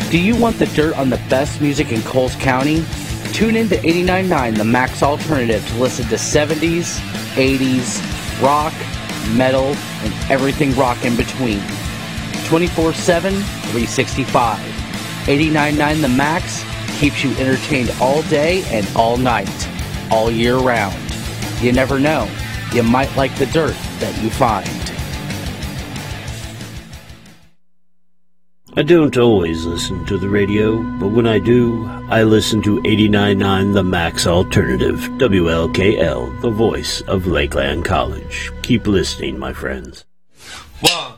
Do you want the dirt on the best music in Coles County? Tune in to 89.9 The Max Alternative to listen to 70s, 80s, rock, metal, and everything rock in between. 24/7, 365. 89.9 The Max keeps you entertained all day and all night, all year round. You never know. You might like the dirt that you find. I don't always listen to the radio, but when I do, I listen to 89.9 The Max Alternative, WLKL, the voice of Lakeland College. Keep listening, my friends. 1,